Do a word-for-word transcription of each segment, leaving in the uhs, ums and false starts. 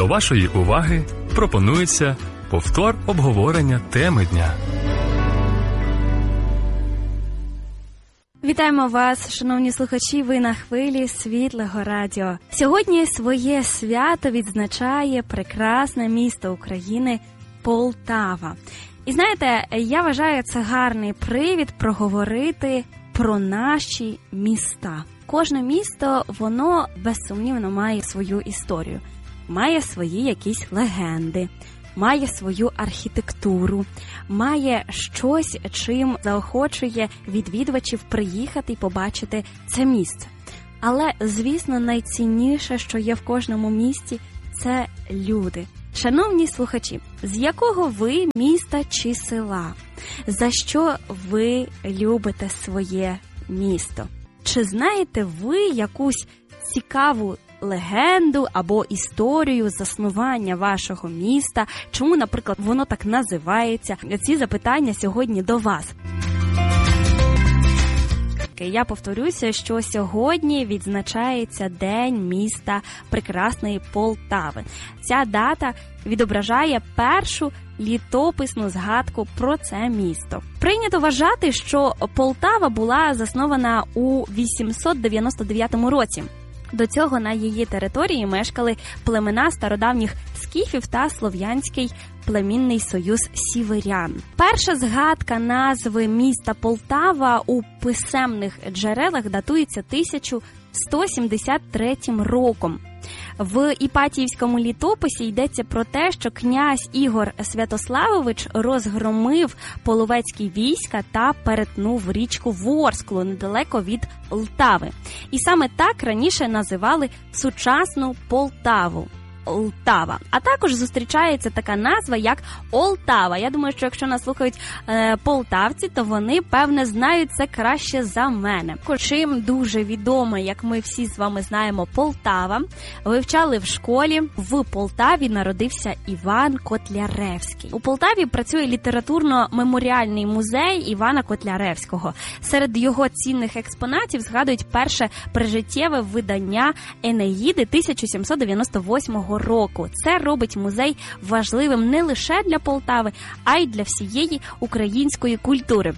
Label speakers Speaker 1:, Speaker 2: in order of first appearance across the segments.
Speaker 1: До вашої уваги пропонується повтор обговорення теми дня.
Speaker 2: Вітаємо вас, шановні слухачі, ви на хвилі Світлого радіо. Сьогодні своє свято відзначає прекрасне місто України Полтава. І знаєте, я вважаю, це гарний привід проговорити про наші міста. Кожне місто, воно безсумнівно має свою історію, має свої якісь легенди, має свою архітектуру, має щось, чим заохочує відвідувачів приїхати і побачити це місце. Але, звісно, найцінніше, що є в кожному місті, це люди. Шановні слухачі, з якого ви міста чи села? За що ви любите своє місто? Чи знаєте ви якусь цікаву легенду або історію заснування вашого міста? Чому, наприклад, воно так називається? Ці запитання сьогодні до вас. Я повторюся, що сьогодні відзначається День міста прекрасної Полтави. Ця дата відображає першу літописну згадку про це місто. Прийнято вважати, що Полтава була заснована у вісімсот дев'яносто дев'ятому році. До цього на її території мешкали племена стародавніх скіфів та слов'янський племінний союз сіверян. Перша згадка назви міста Полтава у писемних джерелах датується тисяча сто сімдесят третім роком. В Іпатіївському літописі йдеться про те, що князь Ігор Святославович розгромив половецькі війська та перетнув річку Ворсклу недалеко від Лтави. І саме так раніше називали сучасну Полтаву. Лтава. А також зустрічається така назва, як Олтава. Я думаю, що якщо нас слухають е, полтавці, то вони, певне, знають це краще за мене. Чим дуже відомо, як ми всі з вами знаємо, Полтава. Вивчали в школі. В Полтаві народився Іван Котляревський. У Полтаві працює літературно-меморіальний музей Івана Котляревського. Серед його цінних експонатів згадують перше прижиттєве видання Енеїди тисяча сімсот дев'яносто восьмого року. Це робить музей важливим не лише для Полтави, а й для всієї української культури.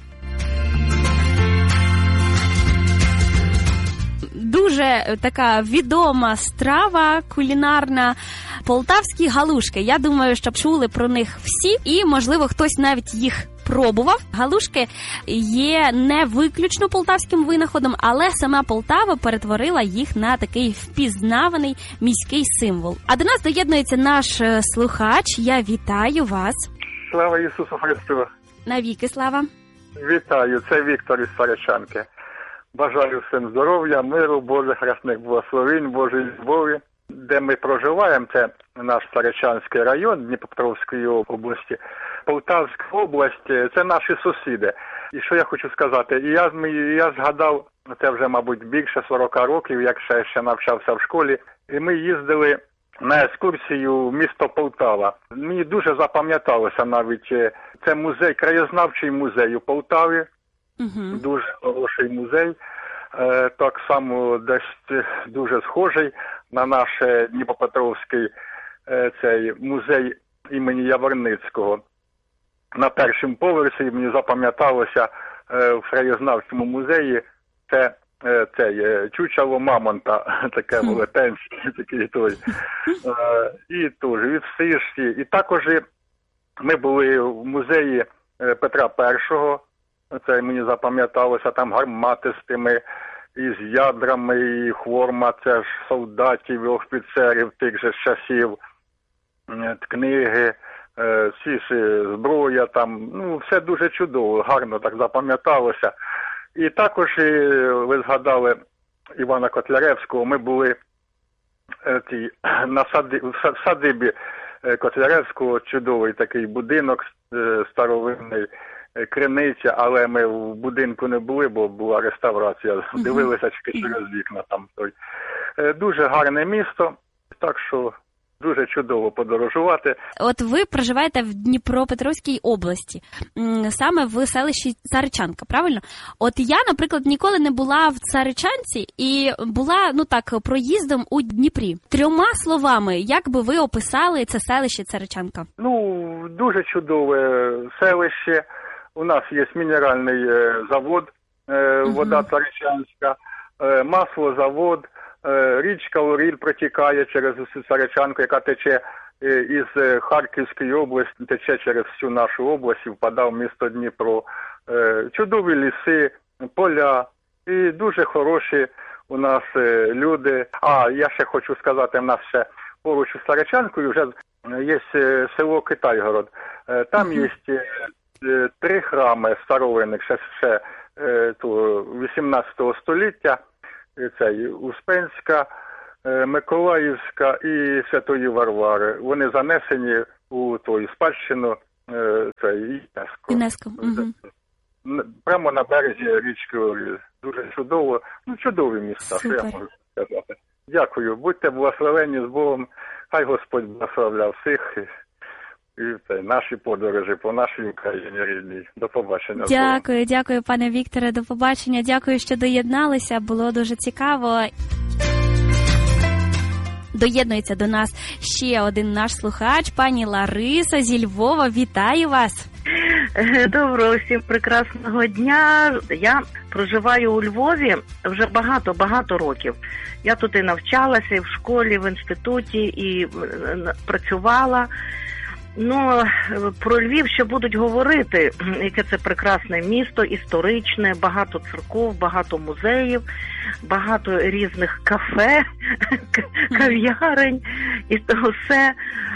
Speaker 2: Дуже така відома страва кулінарна – полтавські галушки. Я думаю, що чули про них всі, і, можливо, хтось навіть їх пробував. Галушки є не виключно полтавським винаходом, але сама Полтава перетворила їх на такий впізнаваний міський символ. А до нас доєднується наш слухач. Я вітаю вас.
Speaker 3: Слава Ісусу Христу!
Speaker 2: Навіки слава!
Speaker 3: Вітаю, це Віктор із Сарачанки. Бажаю всім здоров'я, миру, Божих рясних благословень, Божої любові. Де ми проживаємо, це наш Сарачанський район Дніпропетровської області. Полтавська область – це наші сусіди. І що я хочу сказати, я, я згадав, це вже, мабуть, більше сорок років, як ще, ще навчався в школі, і ми їздили на екскурсію в місто Полтава. Мені дуже запам'яталося навіть, це музей, краєзнавчий музей у Полтаві, угу. Дуже хороший музей, так само десь дуже схожий на наш Дніпропетровський цей музей імені Яворницького. На першому поверсі мені запам'яталося в краєзнавчому музеї це цей чучело мамонта, таке велетенське, такий той. І теж від Сишці. І також ми були в музеї Петра І, це мені запам'яталося, там гармати з тими із ядрами, і хворма, це ж солдатів і офіцерів тих же часів, книги, всі ж зброя там, ну, все дуже чудово, гарно так запам'яталося. І також, ви згадали Івана Котляревського, ми були ті, на сади, в садибі Котляревського, чудовий такий будинок старовинний, криниця, але ми в будинку не були, бо була реставрація, uh-huh. дивилися через вікна там. Той. Дуже гарне місто, так що дуже чудово подорожувати.
Speaker 2: От ви проживаєте в Дніпропетровській області, саме в селищі Царичанка, правильно? От я, наприклад, ніколи не була в Царичанці і була, ну так, проїздом у Дніпрі. Трьома словами, як би ви описали це селище Царичанка?
Speaker 3: Ну, дуже чудове селище. У нас є мінеральний завод, вода угу. Царичанська, маслозавод, річка Оріль протікає через усю Царичанку, яка тече із Харківської області, тече через всю нашу область і впадає в місто Дніпро. Чудові ліси, поля і дуже хороші у нас люди. А, я ще хочу сказати, в нас ще поруч із Царичанкою вже є село Китайгород. Там є три храми старовинних, ще, ще вісімнадцятого століття. Це Успенська, Миколаївська і Святої Варвари. Вони занесені у ту спадщину, це ЮНЕСКО.
Speaker 2: ЮНЕСКО. Угу.
Speaker 3: Прямо на березі річки Оріль. Дуже чудово, ну чудові міста, що я можу сказати. Дякую, будьте благословені з Богом, хай Господь благословляв всіх. І це, наші подорожі по нашій Україні рідній. До побачення.
Speaker 2: Дякую, дякую, пане Вікторе, до побачення. Дякую, що доєдналися, було дуже цікаво. Доєднується до нас ще один наш слухач, пані Лариса зі Львова. Вітаю вас!
Speaker 4: Доброго всім прекрасного дня. Я проживаю у Львові вже багато-багато років. Я тут і навчалася, і в школі, в інституті, і працювала. Ну, про Львів ще будуть говорити, яке це прекрасне місто, історичне, багато церков, багато музеїв, багато різних кафе, кав'ярень і то все.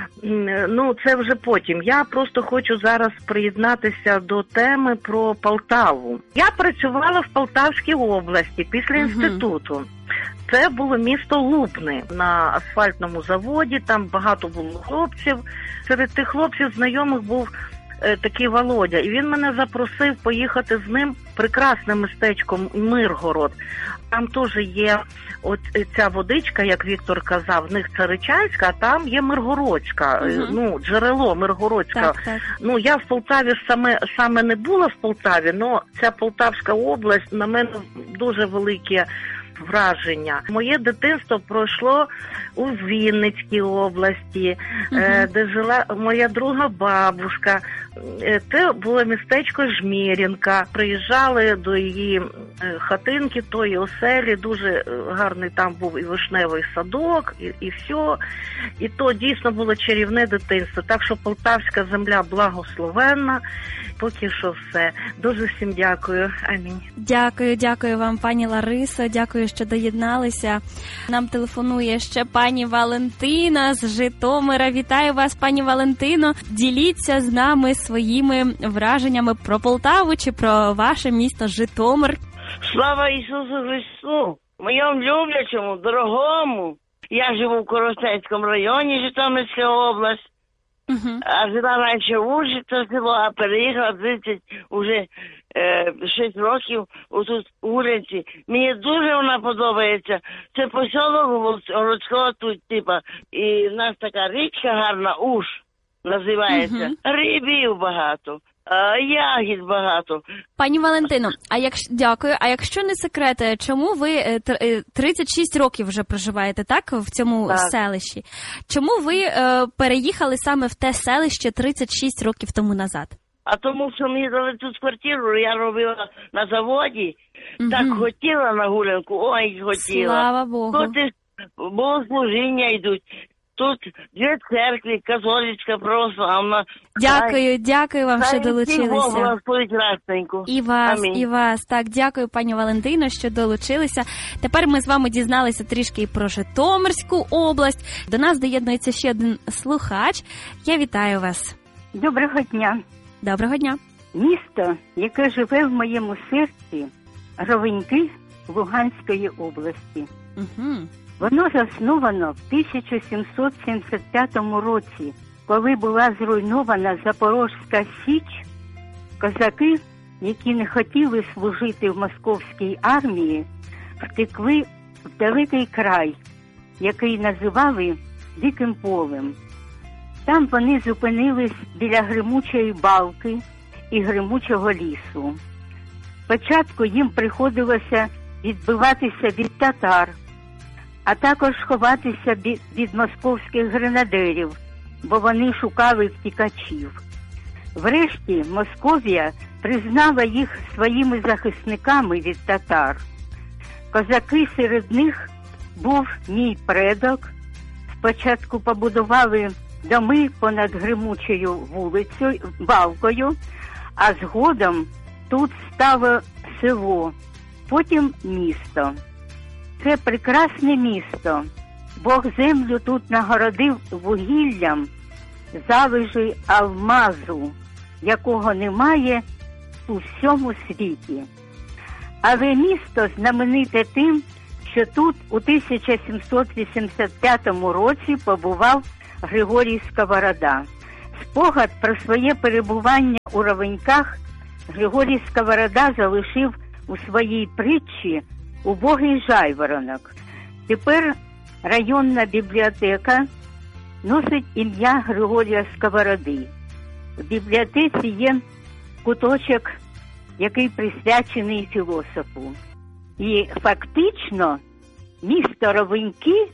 Speaker 4: Ну, це вже потім. Я просто хочу зараз приєднатися до теми про Полтаву. Я працювала в Полтавській області після інституту. Це було місто Лубни на асфальтному заводі, там багато було хлопців. Серед тих хлопців знайомих був е, такий Володя, і він мене запросив поїхати з ним прекрасним містечком Миргород. Там теж є от ця водичка, як Віктор казав, в них Царичанська, а там є Миргородська, uh-huh. ну, джерело Миргородська.
Speaker 2: Так, так.
Speaker 4: Ну, я в Полтаві саме, саме не була в Полтаві, але ця Полтавська область на мене дуже велике враження. Моє дитинство пройшло у Вінницькій області, uh-huh. де жила моя друга бабушка. Це було містечко Жмеринка. Приїжджали до її хатинки, тої оселі, дуже гарний там був і вишневий садок, і, і все. І то дійсно було чарівне дитинство. Так що Полтавська земля благословенна. Поки що все. Дуже всім дякую. Амінь.
Speaker 2: Дякую, дякую вам, пані Ларисо. Дякую, що доєдналися. Нам телефонує ще пані Валентина з Житомира. Вітаю вас, пані Валентино. Діліться з нами своїми враженнями про Полтаву чи про ваше місто Житомир.
Speaker 5: Слава Ісусу Христу! Моєму люблячому, дорогому. Я живу в Коростенському районі, Житомирська область. Uh-huh. А жила раніше в Ужі, це село, а переїхала тридцять, уже е, шість років отут у Урянці. Мені дуже вона подобається. Це посілок городського тут, типа, і в нас така річка гарна, Уж називається. Uh-huh. Рибів багато. А, ягід багато.
Speaker 2: Пані Валентино, а якщо дякую. А якщо не секрет, чому ви тридцять шість років вже проживаєте, так, в цьому так. селищі? Чому ви е, переїхали саме в те селище тридцять шість років тому назад?
Speaker 5: А тому, що мені дали тут квартиру, я робила на заводі, угу. так хотіла на гулянку, ой, хотіла.
Speaker 2: Слава Богу.
Speaker 5: Тут богослужіння йдуть. Тут дві церкви, католицька, православна.
Speaker 2: Дякую, Ай, дякую вам, що долучилися. І вас, Амінь. І вас. Так, дякую, пані Валентино, що долучилися. Тепер ми з вами дізналися трішки і про Житомирську область. До нас доєднується ще один слухач. Я вітаю вас.
Speaker 6: Доброго дня.
Speaker 2: Доброго дня.
Speaker 6: Місто, яке живе в моєму серці, Ровеньки Луганської області.
Speaker 2: Угу.
Speaker 6: Воно засновано в тисяча сімсот сімдесят п'ятому році, коли була зруйнована Запорозька Січ. Козаки, які не хотіли служити в московській армії, втекли в далекий край, який називали диким полем. Там вони зупинились біля гримучої балки і гримучого лісу. Спочатку їм приходилося відбиватися від татар, а також ховатися від московських гренадерів, бо вони шукали втікачів. Врешті Московія признала їх своїми захисниками від татар. Козаки серед них був мій предок. Спочатку побудували доми понад гримучою вулицею, балкою, а згодом тут стало село, потім місто. Це прекрасне місто. Бог землю тут нагородив вугіллям залежи алмазу, якого немає у всьому світі. Але місто знамените тим, що тут у тисяча сімсот вісімдесят п'ятому році побував Григорій Сковорода. Спогад про своє перебування у Ровеньках Григорій Сковорода залишив у своїй притчі «Убогий жайворонок». Тепер районна бібліотека носить ім'я Григорія Сковороди. В бібліотеці є куточок, який присвячений філософу. І фактично місто Ровеньки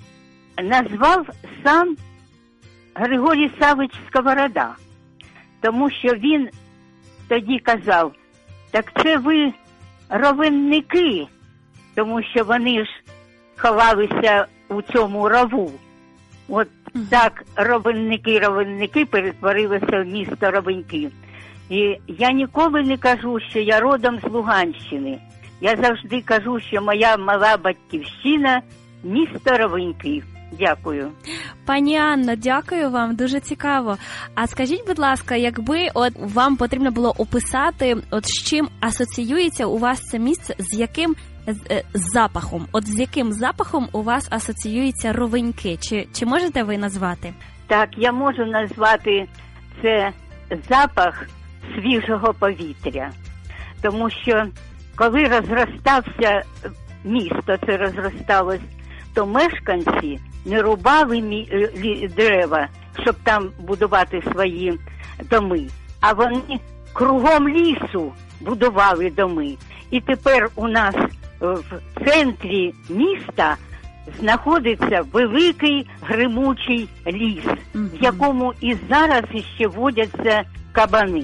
Speaker 6: назвав сам Григорій Савич Сковорода, тому що він тоді казав: так це ви ровенники, тому що вони ж ховалися у цьому рову. От так ровенники-ровенники перетворилися в місто Ровеньки. І я ніколи не кажу, що я родом з Луганщини. Я завжди кажу, що моя мала батьківщина – місто Ровеньки. Дякую.
Speaker 2: Пані Анно, дякую вам, дуже цікаво. А скажіть, будь ласка, якби от вам потрібно було описати, от з чим асоціюється у вас це місце, з яким з, з запахом? От з яким запахом у вас асоціюються Ровеньки? Чи, чи можете ви назвати?
Speaker 6: Так, я можу назвати це запах свіжого повітря. Тому що коли розростався місто, це розросталось, то мешканці не рубали мі- дерева, щоб там будувати свої доми, а вони кругом лісу будували доми. І тепер у нас в центрі міста знаходиться великий гримучий ліс, mm-hmm. в якому і зараз іще водяться кабани.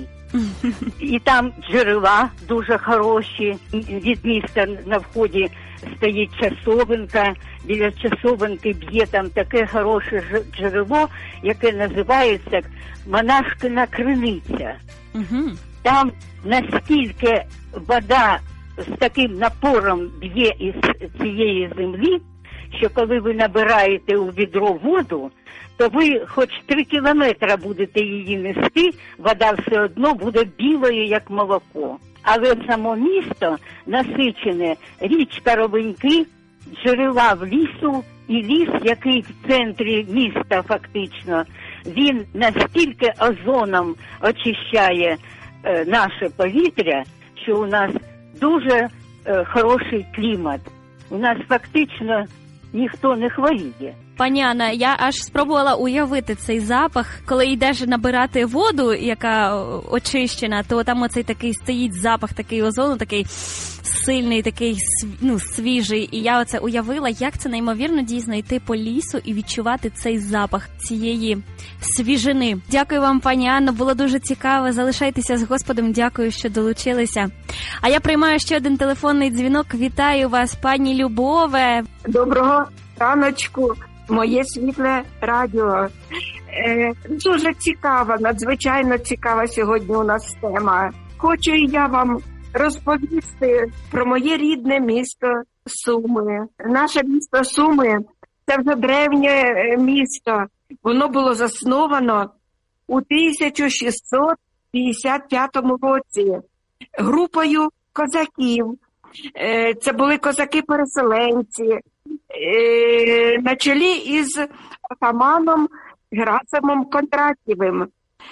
Speaker 6: І там джерела дуже хороші. Від міста на вході стоїть часовенка. Біля часовенки б'є там таке хороше джерело, яке називається Монашкина криниця. Угу. Там настільки вода з таким напором б'є із цієї землі, що коли ви набираєте у відро воду, то ви хоч три кілометри будете її нести, вода все одно буде білою, як молоко. Але само місто насичене, річка Ровеньки, джерела в лісу, і ліс, який в центрі міста фактично, він настільки озоном очищає е, наше повітря, що у нас дуже е, хороший клімат. У нас фактично ніхто не хворіє.
Speaker 2: Пані Анна, я аж спробувала уявити цей запах, коли йдеш набирати воду, яка очищена, то там оцей такий стоїть запах, такий озону, такий сильний, такий, ну, свіжий. І я оце уявила, як це неймовірно дійсно йти по лісу і відчувати цей запах цієї свіжини. Дякую вам, пані Анно, було дуже цікаво. Залишайтеся з Господом, дякую, що долучилися. А я приймаю ще один телефонний дзвінок. Вітаю вас, пані Любове.
Speaker 7: Доброго раночку. Моє світле радіо. Е, дуже цікава, надзвичайно цікава сьогодні у нас тема. Хочу і я вам розповісти про моє рідне місто Суми. Наше місто Суми – це вже древнє місто. Воно було засновано у тисяча шістсот п'ятдесят п'ятому році групою козаків. Е, це були козаки-переселенці. На чолі із отаманом Герасимом Кондратєвим.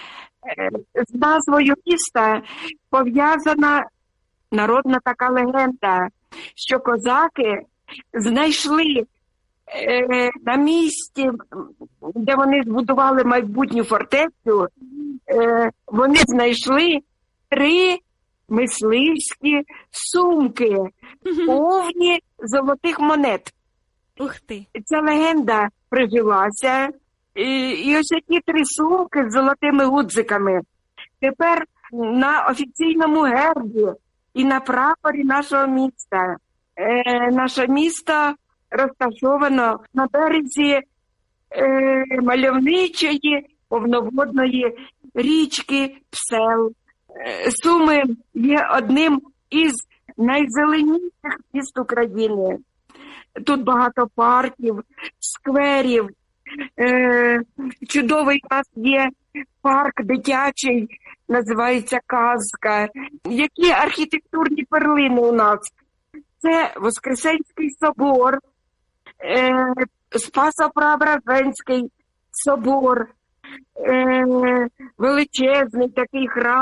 Speaker 7: З назвою міста пов'язана народна така легенда, що козаки знайшли е, на місці, де вони збудували майбутню фортецю, е, вони знайшли три мисливські сумки, повні золотих монет.
Speaker 2: Ух ти!
Speaker 7: Ця легенда прижилася, і, і ось ці три сумки з золотими гудзиками тепер на офіційному гербі і на прапорі нашого міста. Е, наше місто розташовано на березі е, мальовничої повноводної річки Псел. Е, Суми є одним із найзеленіших міст України. Тут багато парків, скверів. Е, чудовий у нас є парк дитячий, називається «Казка». Які архітектурні перлини у нас? Це Воскресенський собор, е, Спасо-Преображенський собор, е, величезний такий храм.